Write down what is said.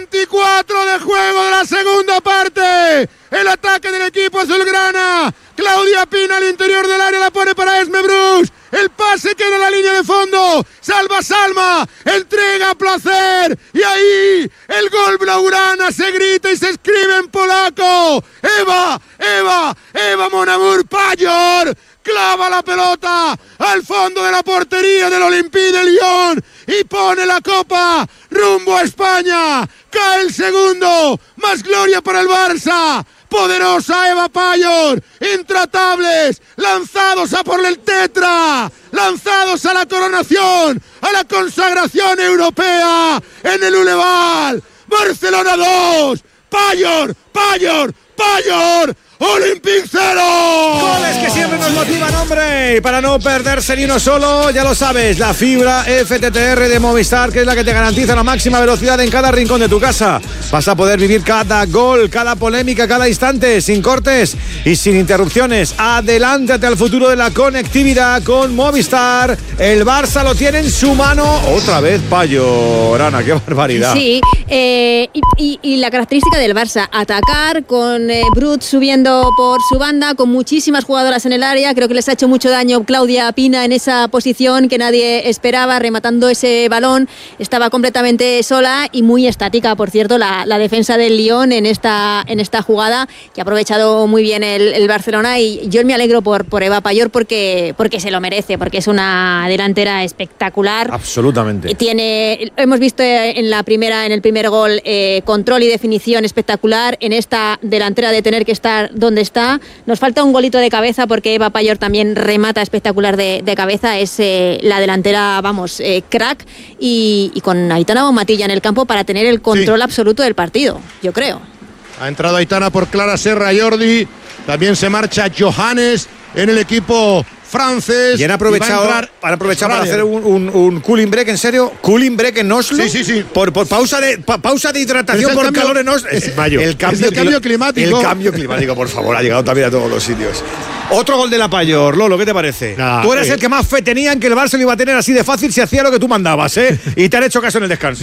24 de juego de la segunda parte. El ataque del equipo azulgrana. Claudia Pina al interior del área, la pone para Esme Bruce. El pase queda en la línea de fondo. Salva Salma. Entrega Placer. Y ahí el gol blaugrana se grita y se escribe en polaco. Eva Mon Amour Pajor. Clava la pelota al fondo de la portería del Olympique de Lyon y pone la copa rumbo a España. Cae el segundo. Más gloria para el Barça. Poderosa Eva Pajor, intratables, lanzados a por el tetra, lanzados a la coronación, a la consagración europea en el Uleval. Barcelona 2, Pajor, Olympique 0. Goles que siempre nos motivan, hombre. Y para no perderse ni uno solo, ya lo sabes, la fibra FTTR de Movistar, que es la que te garantiza la máxima velocidad en cada rincón de tu casa. Vas a poder vivir cada gol, cada polémica, cada instante, sin cortes y sin interrupciones. Adelántate al futuro de la conectividad con Movistar. El Barça lo tiene en su mano. Otra vez Pajor, Ana, qué barbaridad. Sí, y la característica del Barça, atacar con Brut subiendo por su banda, con muchísimas jugadoras en el área. Creo que les ha hecho mucho daño Claudia Pina en esa posición que nadie esperaba, rematando ese balón. Estaba completamente sola y muy estática, por cierto, la defensa del Lyon en esta jugada, que ha aprovechado muy bien el Barcelona. Y yo me alegro por Eva Pajor porque se lo merece, porque es una delantera espectacular. Absolutamente. Hemos visto en el primer gol control y definición espectacular. En esta delantera, de tener que estar donde está, nos falta un golito de cabeza, porque Eva Pajor también remata espectacular de cabeza. Es la delantera, crack, y con Aitana Bonmatilla en el campo para tener el control absoluto del partido, yo creo. Ha entrado Aitana por Clara Serra Jordi. También se marcha Johannes en el equipo francés. Y han aprovechado para hacer un cooling break, ¿en serio? ¿Cooling break en Oslo? Sí. Por pausa de hidratación por calor en Oslo. Es el cambio climático. El cambio climático, por favor, ha llegado también a todos los sitios. Otro gol de la Pajor, Lolo, ¿qué te parece? Tú eres el que más fe tenía en que el Barça lo iba a tener así de fácil si hacía lo que tú mandabas, ¿eh? Y te han hecho caso en el descanso.